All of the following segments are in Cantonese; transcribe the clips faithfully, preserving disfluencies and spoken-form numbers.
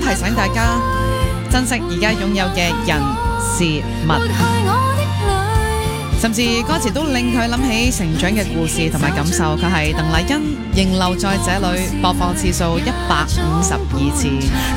提醒大家珍惜而家擁有嘅人事物。甚至歌詞都令佢諗起成長嘅故事同埋感受。佢係鄧麗欣，仍留在這裏，播放次數一百五十二次。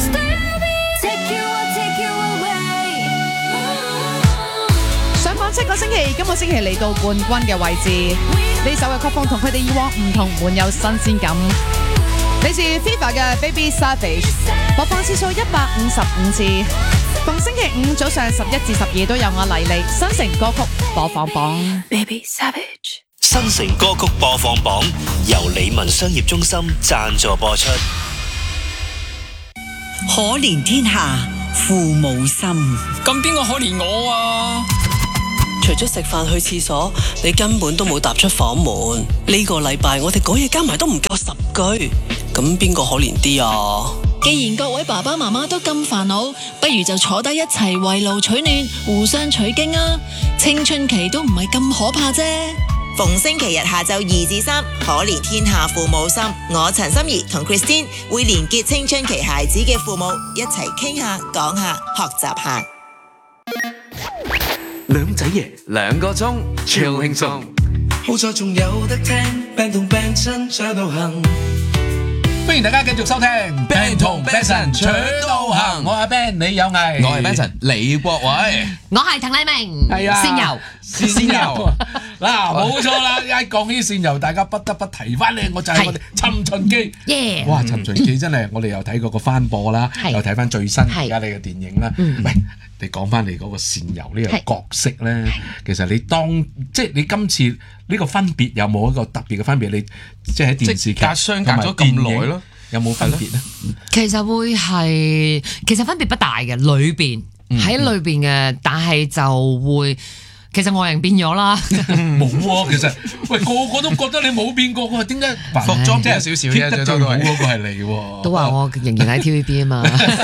上榜七個星期，今個星期嚟到冠軍嘅位置。呢首嘅曲風同佢哋以往唔同，滿有新鮮感。嚟自 FIFA 嘅 Baby Savage， 播放次數一百五十五次。逢星期五早上十一至十二都有我黎莉新城歌曲播放榜。Baby Savage 新城歌曲播放榜由李文商業中心贊助播出。 可憐天下父母心， 咁邊個可憐我啊？ 除咗食飯去廁所，你根本都冇踏出房門。呢個禮拜我哋講嘢加埋都唔夠十句，咁邊個可憐啲啊？ 既然各位爸爸媽媽都咁煩惱，不如就坐低一齊圍爐取暖，互相取經啊！青春期都唔係咁可怕啫。 逢星期日下晝二至三，可憐天下父母心。我陳心怡同 Christine 會連結青春期孩子嘅父母，一齊傾下、講下、學習下。 兩仔爺兩個鐘，超輕鬆。 好在仲有得聽，病同病親搶到行。 歡迎大家繼續收聽 Ben 同 Benson 搶到行，我係 Ben 李有毅， 我係 Benson 李國偉， 我係滕麗明， 係啊， 豉油豉油嗱，冇錯啦！一講起豉油，大家不得不提翻咧，我就係我哋《尋秦記》。 耶！ 哇，《尋秦記》真係我哋又睇過個翻播啦，又睇翻最新而家你嘅電影啦。喂，你講翻你嗰個豉油呢個角色咧，其實你當即係你今次呢個分別有冇一個特別嘅分別？你即係喺電視劇隔相隔咗咁耐咯， 有冇分別咧？ 其實會係其實分別不大嘅，裏邊喺裏邊嘅，但係就會。其實外形變咗啦， 冇喎。其實喂，個個都覺得你冇變過，佢話點解服裝即係少少嘅， 最最好嗰個係你喎。 都話我仍然喺 T V B 啊嘛，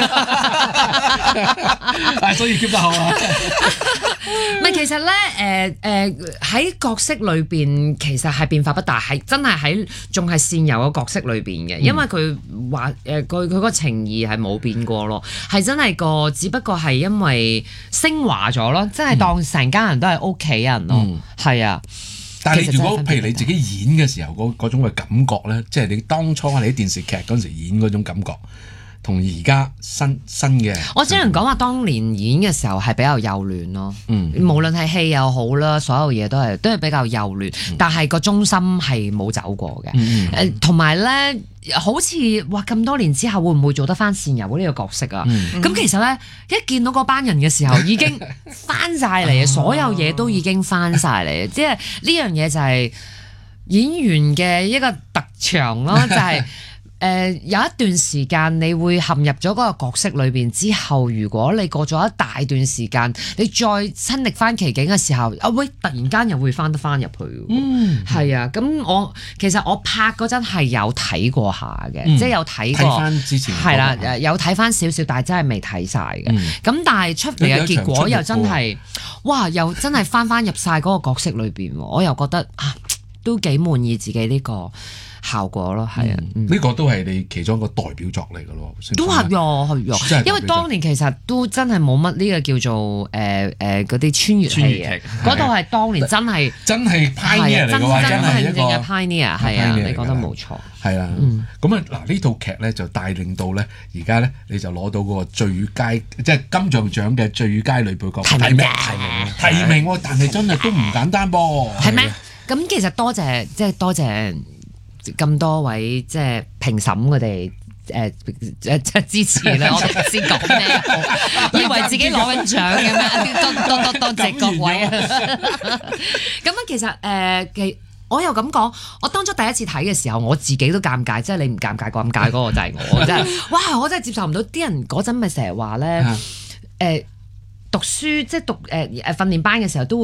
所以 keep 得好啊。 唔係，其實咧，誒誒喺角色裏邊，其實係變化不大，係真係喺仲係豉油嘅角色裏邊嘅，因為佢話誒佢佢個情義係冇變過咯，係真係個，只不過係因為升華咗咯，真係當成家人都係屋企人咯，係、嗯、啊。 但係你如果譬如你自己演嘅時候，嗰嗰種嘅感覺咧，即係你當初你喺電視劇嗰陣時演嗰種感覺。同而家新新嘅， 我只能講話當年演嘅時候係比較幼嫩咯。嗯，無論係戲又好啦，所有嘢都係都係比較幼嫩，嗯、但係個中心係冇走過嘅。誒、嗯，同埋咧，好似哇咁多年之後，會唔會做得翻豉油呢個角色啊？咁、嗯、其實咧，一見到嗰班人嘅時候，已經翻晒嚟，所有嘢都已經翻晒嚟。即係呢樣嘢就係演員嘅一個特長咯，就係、是。誒、呃、有一段時間你會陷入咗嗰個角色裏邊之後，如果你過咗一大段時間，你再親歷翻其境嘅時候，啊喂，突然間又會翻得翻入去。嗯，係啊，咁我其實我拍嗰陣係有睇過下嘅，嗯、即係有睇過。睇翻之前係啦，誒有睇翻少少，但係真係未睇晒嘅。咁、嗯、但係出嚟嘅結果又真係，哇！又真係翻翻入晒嗰個角色裏邊，我又覺得啊，都幾滿意自己呢、這個效果咯，係啊，呢、 嗯嗯、個都係你其中一個代表作嚟㗎咯， 都係喎，係喎，因為當年其實都真係冇乜呢個叫做誒誒嗰啲穿越戲嘅，嗰度係當年真係真係 pioneer 嚟嘅話，真係一個 pioneer， 係啊，你講得冇錯， 係啊，咁啊嗱呢套劇咧就帶領到咧而家咧你就攞到嗰個最佳即係金像獎嘅最佳女配角提名，提名提名喎，但係真係都唔簡單噃， 係咩？咁其實多謝即係多謝。咁多位即係評審佢哋誒誒即係支持啦，我哋唔知講咩，以為自己攞緊獎咁樣，多多多多謝各位啊！咁啊，其實誒、呃，其我又咁講，我當初第一次睇嘅時候，我自己都尷尬，即係你唔尷尬，尷尬嗰個就係我，真係哇！我真係接受唔到，啲人嗰陣咪成日話咧誒讀書，即係讀誒誒訓練班嘅時候都會。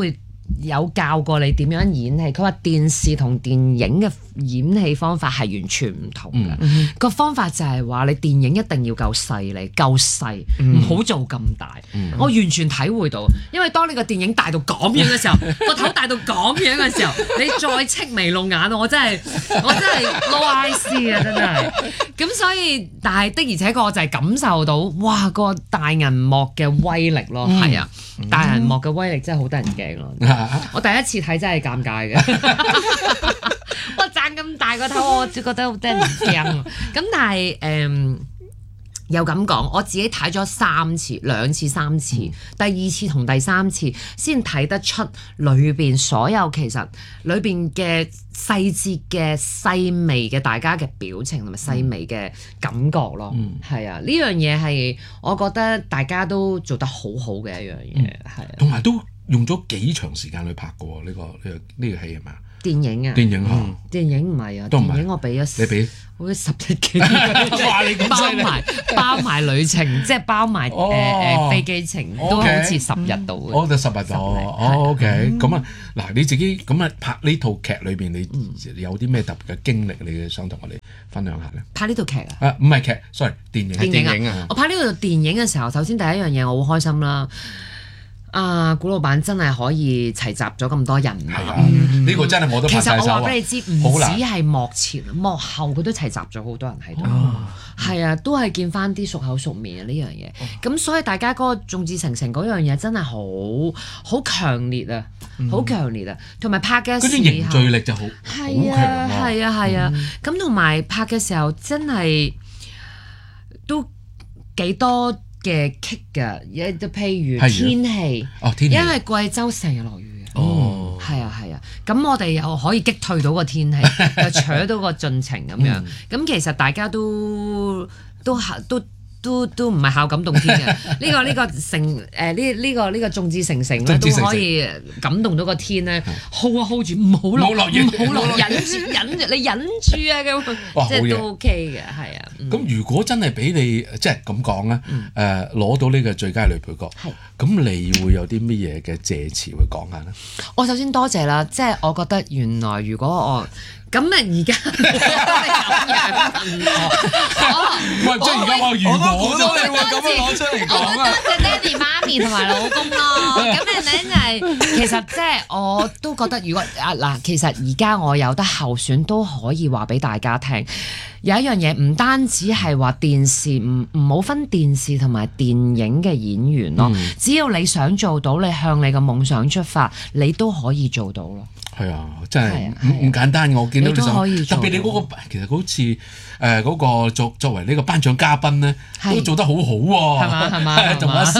有教過你點樣演戲，佢話電視同電影嘅演戲方法係完全唔同嘅。嗯、個方法就係話你電影一定要夠細膩、夠細，唔好、嗯、做咁大。嗯、我完全體會到，因為當你個電影大到咁樣嘅時候，個頭大到咁樣嘅時候，你再戚眉弄眼，我真係我真係 low I C 啊！真係。咁所以，但係的而且確我就係感受到，哇！個大銀幕嘅威力咯，係、嗯、啊，大銀幕嘅威力真係好得人驚咯。我第一次睇真係尷尬嘅，我賺咁大個頭，我就覺得好得人驚。咁但係誒、嗯、又咁講，我自己睇咗三次、兩次、三次，嗯、第二次同第三次先睇得出裏邊所有其實裏邊嘅細節嘅細微嘅大家嘅表情同埋細微嘅感覺咯。係、嗯、啊，呢樣嘢係我覺得大家都做得好好嘅一樣嘢，係、嗯、啊， 同埋都。用咗幾長時間去拍嘅喎？呢個呢個呢個戲係咪啊？ 電影啊， 電影嚇， 電影唔係啊，電影我俾咗， 你俾好似十日幾，包埋包埋旅程，即係包埋誒誒飛機程，都好似十日到嘅。 哦，就十日到，哦 OK，咁啊嗱，你自己咁啊拍呢套劇裏邊，你有啲咩特別嘅經歷，你想同我哋分享下咧？ 拍呢套劇啊？ 啊，唔係劇，sorry，電影。 電影啊！我拍呢套電影嘅時候，首先第一樣嘢我好開心啦。啊！古老闆真係可以齊集咗咁多人，係啊！呢、 嗯嗯、個真係我都拍晒手。 其實我話俾你知，唔止係幕前，幕後佢都齊集咗好多人喺度。係、哦、啊，都係見翻啲熟口熟面啊呢樣嘢。咁、哦、所以大家嗰個眾志成城嗰樣嘢真係好好強烈啊，好強烈啊！同埋拍嘅時候，嗰啲凝聚力就好係啊，係啊，係啊。咁同埋拍嘅時候真係都幾多嘅棘㗎，亦都譬如天氣， 哦天氣， 因為貴州成日落雨嘅， 哦， 係啊係啊，咁我哋又可以擊退到個天氣，又扯到個進程咁樣，咁、嗯、其實大家都都都。都都都唔係孝感動天嘅，呢、這個呢、這個成誒呢呢個呢、這個眾志成城咧都可以感動到個天咧 ，hold 啊 hold 住，唔好落，唔好落，忍住忍住，你忍住啊咁，即係都 OK 嘅，係啊。 咁、嗯、如果真係俾你即係咁講咧，誒攞、嗯呃、到呢個最佳女配角，咁是你會有啲乜嘢嘅謝詞會講下咧？ 我首先多謝啦，即係我覺得原來如果我。咁啊！而家咁樣問我， 唔係即係而家我如果我都你會咁樣攞出嚟講啊！ 我多謝爹哋媽咪同埋老公咯。咁樣咧就係其實即係我都覺得，如果啊嗱，其實而家我有得候選都可以話俾大家聽。有一樣嘢唔單止係話電視唔唔好分電視同埋電影嘅演員咯，嗯、只要你想做到，你向你嘅夢想出發，你都可以做到咯。 係啊，真係唔唔簡單。我見到你想，特別你嗰個其實好似誒嗰個作作為呢個頒獎嘉賓咧，都做得好好喎。係嘛係嘛，同阿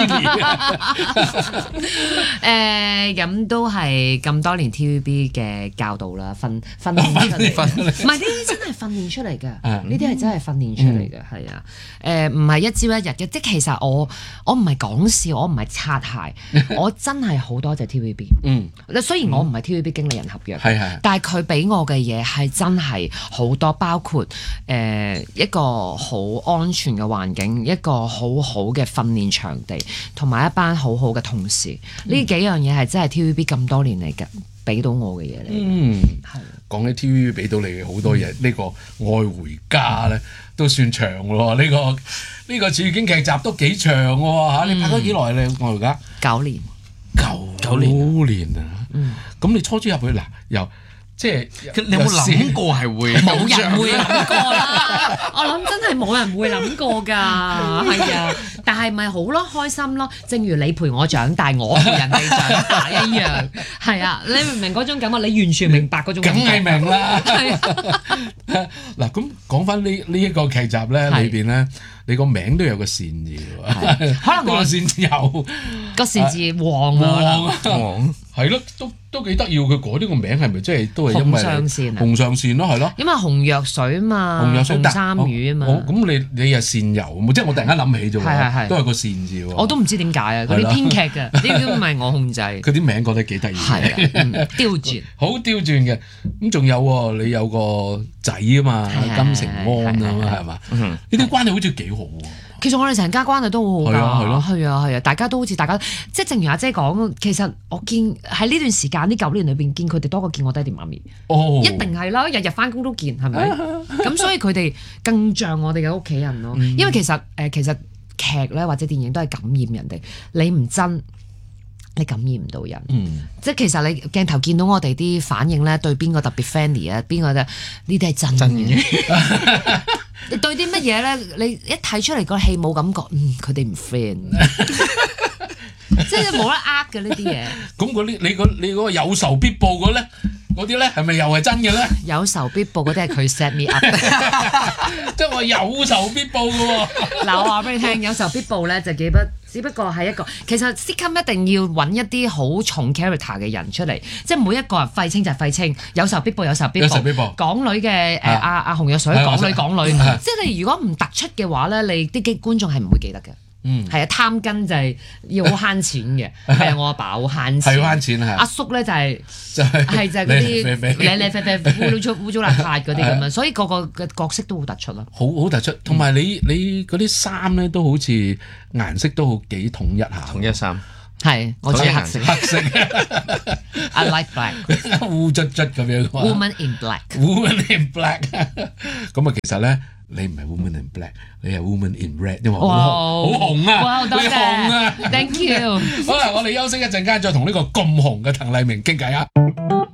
Cindy 誒咁都係咁多年 T V B 嘅教導啦，訓訓練出嚟，唔係呢啲真係訓練出嚟㗎。呢啲係真係訓練出嚟嘅，係啊。誒唔係一朝一日嘅，即係其實我我唔係講笑，我唔係擦鞋，我真係好多謝 T V B。嗯，雖然我唔係 T V B 經理人合約，係係，但係佢俾我嘅嘢係真係好多，包括誒一個好安全嘅環境，一個好好嘅訓練場地，同埋一班好好嘅同事。呢幾樣嘢係真係 T V B 咁多年嚟嘅。俾到我嘅嘢嚟， 嗯，係講起 T V B 俾到你嘅好多嘢，呢、嗯、個愛回家咧都算長喎，呢、這個呢、這個處境劇集都幾長喎嚇，你拍咗幾耐咧？愛回家九年， 九九年啊，嗯，咁你初初入去嗱又。即係你有冇諗過係會冇人會諗過啦？我諗真係冇人會諗過㗎，係啊！但係咪好咯，開心咯。正如你陪我長大，我陪人哋長大一樣，係啊！你明唔明嗰種感覺？你完全明白嗰種感覺。 梗係明啦。係嗱，咁講翻呢呢一個劇集咧，裏邊咧，你個名都有個善字喎。可能個善字有個善字黃啊， 黃係咯，都。都幾得意，佢改呢個名係咪真係都係因為紅上線啊？ 紅上線咯，係咯。 因為紅藥水啊嘛， 紅藥水、 紅衫魚啊嘛。 咁你你又線油，即係我突然間諗起啫喎，都係個線字喎。 我都唔知點解啊！嗰啲編劇嘅，呢啲唔係我控制。佢啲名覺得幾得意， 係刁鑽， 好刁鑽嘅。咁仲有喎，你有個仔啊嘛，金城安啊嘛，係嘛？呢啲關係好似幾好喎。 其實我哋成家關係都好好㗎， 係啊係咯係啊係啊，大家都好似大家，即係正如阿姐講，其實我見喺呢段時間呢九年裏邊見佢哋多過見我爹哋媽咪， 哦， 一定係啦，日日翻工都見，係咪？咁所以佢哋更像我哋嘅屋企人咯。因為其實誒、呃、其實劇咧或者電影都係感染人哋，你唔真。你感染唔到人，嗯、即係其實你鏡頭見到我哋啲反應咧，對邊個特別 friendly 啊，邊個咧呢啲係真嘅。你對啲乜嘢咧？你一睇出嚟個戲冇感覺，嗯，佢哋唔 friend， 即係冇得呃嘅呢啲嘢。 咁嗰啲你嗰你嗰個有仇必報嗰咧，嗰啲咧係咪又係真嘅咧？ 有仇必報嗰啲係佢 set me up， 即係話有仇必報嘅喎。 嗱，我話俾你聽，有仇必報咧就幾不。只不過係一個，其實 sitcom 一定要揾一啲好重 character 嘅人出嚟，即係每一個人廢青就係廢青，有仇必報，有仇必報。有仇必報。港女嘅誒阿阿紅藥水，港女港女，即係你如果唔突出嘅話咧，你啲觀眾係唔會記得嘅。嗯，係啊，貪斤就係要好慳錢嘅，係啊，我阿爸好慳錢， 係慳錢係。 阿叔咧就係就係係就係嗰啲靚靚啡啡污糟污糟邋遢嗰啲咁樣，所以個個嘅角色都好突出咯。好好突出，同埋你你嗰啲衫咧都好似顏色都好幾統一下。 統一衫係，我中意黑色。 黑色 I like black。 烏卒卒咁樣。 Woman in black。 Woman in black。咁啊，其實咧。你唔係 woman in black， 你係 woman in red， 因為好紅，好紅啊！ 哇，多謝， 你紅啊 ，thank you。 好啦，我哋休息一陣間，再同呢個咁紅嘅滕麗明傾偈啊！